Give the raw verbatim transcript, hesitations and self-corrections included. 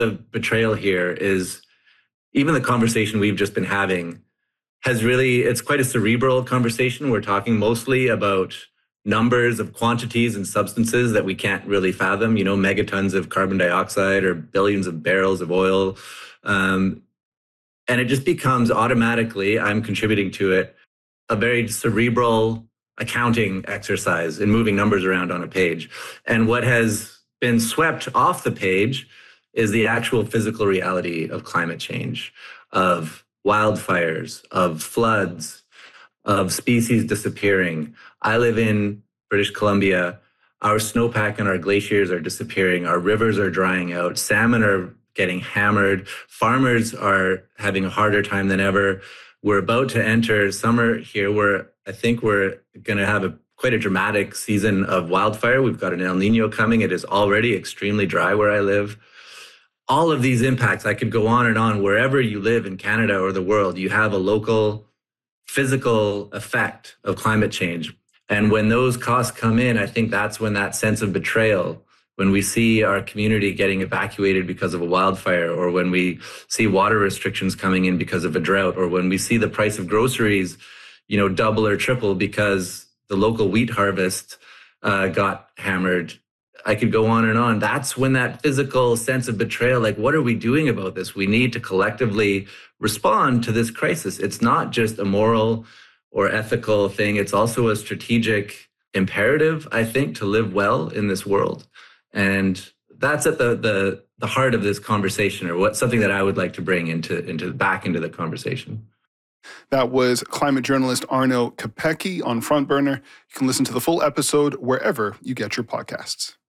The betrayal here is even the conversation we've just been having has really, it's quite a cerebral conversation. We're talking mostly about numbers of quantities and substances that we can't really fathom, you know, megatons of carbon dioxide or billions of barrels of oil. Um, and it just becomes automatically, I'm contributing to it, a very cerebral accounting exercise in moving numbers around on a page. And what has been swept off the page is the actual physical reality of climate change, of wildfires, of floods, of species disappearing. I live in British Columbia. Our snowpack and our glaciers are disappearing. Our rivers are drying out. Salmon are getting hammered. Farmers are having a harder time than ever. We're about to enter summer here where I think we're going to have a quite a dramatic season of wildfire. We've got an El Nino coming. It is already extremely dry where I live. All of these impacts, I could go on and on. Wherever you live in Canada or the world, you have a local physical effect of climate change. And when those costs come in, I think that's when that sense of betrayal, when we see our community getting evacuated because of a wildfire, or when we see water restrictions coming in because of a drought, or when we see the price of groceries, you know, double or triple because the local wheat harvest uh, got hammered. I could go on and on. That's when that physical sense of betrayal, like, what are we doing about this? We need to collectively respond to this crisis. It's not just a moral or ethical thing. It's also a strategic imperative, I think, to live well in this world. And that's at the the, the heart of this conversation, or what something that I would like to bring into, into back into the conversation. That was climate journalist Arno Kopecky on Front Burner. You can listen to the full episode wherever you get your podcasts.